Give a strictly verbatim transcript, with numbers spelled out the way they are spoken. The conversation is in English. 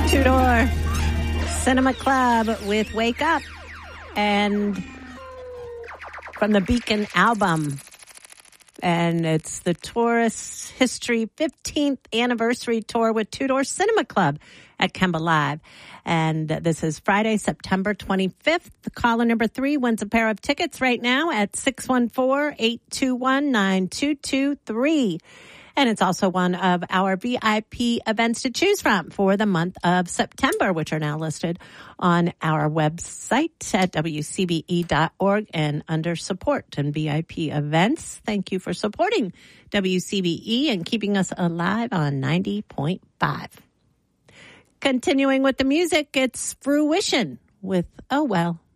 Two Door Cinema Club with Wake Up, and from the Beacon album. And it's the Tourist History fifteenth Anniversary Tour with Two Door Cinema Club at Kemba Live. And this is Friday, September twenty-fifth. The caller number three wins a pair of tickets right now at six one four, eight two one, nine two two three. And it's also one of our V I P events to choose from for the month of September, which are now listed on our website at W C B E dot org and under support and V I P events. Thank you for supporting W C B E and keeping us alive on ninety point five. Continuing with the music, it's Fruition with Oh Well.